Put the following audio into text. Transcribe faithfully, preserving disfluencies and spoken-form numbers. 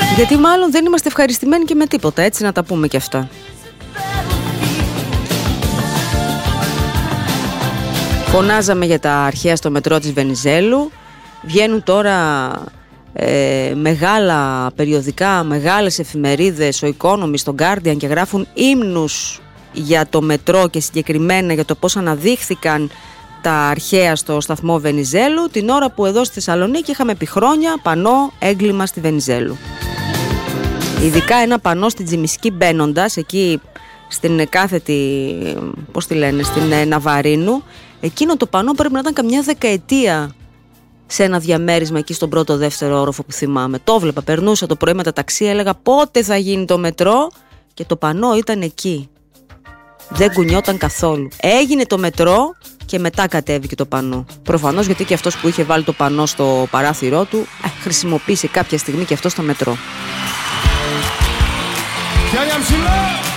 Γιατί μάλλον δεν είμαστε ευχαριστημένοι και με τίποτα, έτσι να τα πούμε και αυτά. Φωνάζαμε για τα αρχαία στο μετρό της Βενιζέλου. Βγαίνουν τώρα ε, μεγάλα περιοδικά, μεγάλες εφημερίδες, ο Economist, το Guardian, και γράφουν ύμνους για το μετρό και συγκεκριμένα για το πώς αναδείχθηκαν τα αρχαία στο σταθμό Βενιζέλου, την ώρα που εδώ στη Θεσσαλονίκη είχαμε επί χρόνια πανό έγκλημα στη Βενιζέλου. Ειδικά ένα πανό στην Τζιμισκή μπαίνοντας, εκεί στην κάθετη, πώς τη λένε, στην Ναβαρίνου. Εκείνο το πανό πρέπει να ήταν καμιά δεκαετία σε ένα διαμέρισμα εκεί στον πρώτο δεύτερο όροφο που θυμάμαι. Το βλέπα, περνούσα το πρωί με τα ταξί, έλεγα πότε θα γίνει το μετρό, και το πανό ήταν εκεί. Δεν κουνιόταν καθόλου. Έγινε το μετρό και μετά κατέβηκε το πανό. Προφανώς γιατί και αυτός που είχε βάλει το πανό στο παράθυρό του ε, χρησιμοποίησε κάποια στιγμή και αυτό το μετρό.